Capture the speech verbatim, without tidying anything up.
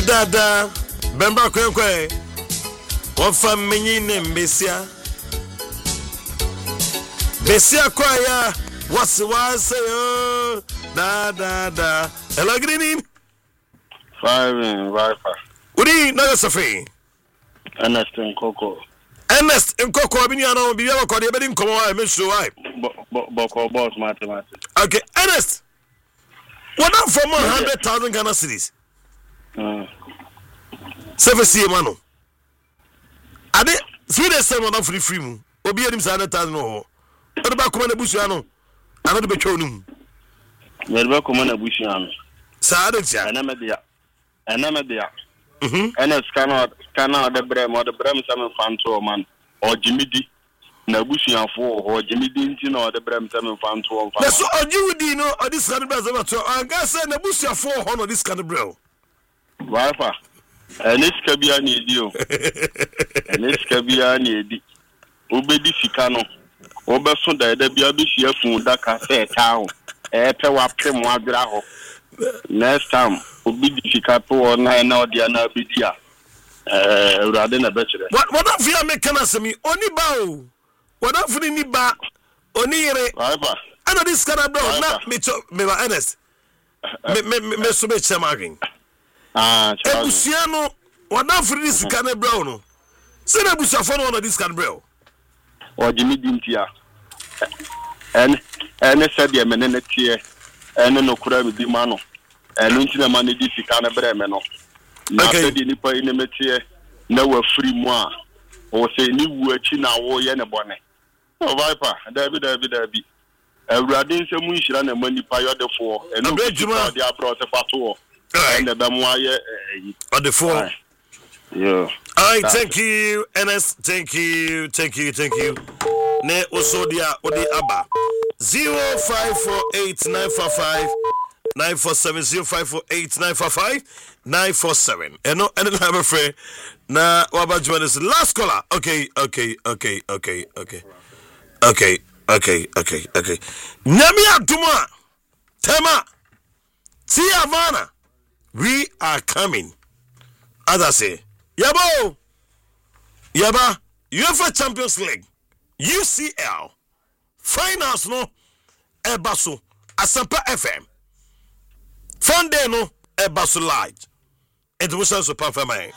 Dada, Bemba Kwe, what from Minin Bessia Bessia Choir, what's the one say? Oh, da da da. Hello, good evening. Five in Viper. Good evening, Nagasafi. Ernest and Coco. Ernest and Coco, I've been on the other corner, but didn't come on, I miss you. Boko Boss Mathematics. Okay, Ernest. What up for one hundred thousand Ghana cities? Seven C Mano. I did three days seven on free free moon. Obi him one hundred thousand no. What about Commander Bushiano? I don't be chonum. Melba Commander Bushiano. Sadja. And I'm a dear. And I'm a dear. Mhm. And it's cannot cannot the Brem or the Brem Salmon Fan to a man or Jimmy D. Na Bushian for or Jimmy Dintin or the Brem Salmon Fan to a fan. So you know or this kind of brother. I guess I Bushian for honor this kind of bro. Viper. And it's Kabiani you. And it's Kabiani. Obedi Sikano. Oberson da de bia be hia fun da ka se town e pe wa prem wa dra ho next time obedi sika po na na odi na bedia eh urade na be kire what what of you make kana semi oni ba o what of ni ba oni yere Viper ana this kind of bro na me to me ba honest me me me so be chama ah ebusiano what of this kind of bro no say na busafo no this kind of bro or Jimmy Dintia. And and said the amenity and no kura with the mano. And into the money this kind of bremeno. Now said the nipper in the métier, no free moi. Or say new word china or yana bonnet. No Viper, David David David. A radin some wish ran a money pay the four and no bedjuma the approach of Pato. And the Bamoye on the four. Yeah. All right, thank you, N S. Thank you, thank you, thank you. Ne osodia odi aba zero five four eight nine four five nine four seven zero five four eight nine four five nine four seven. And no, and I'm afraid na waba join us last caller. Okay, okay, okay, okay, okay, okay, okay, okay, okay. Nyami aduma tema Tiavana. We are coming. As I say. Yabo, Yaba, UEFA Champions League, U C L, finals no, Ebaso, Asampa F M, Sunday no, Ebaso Light, and we shall super for me.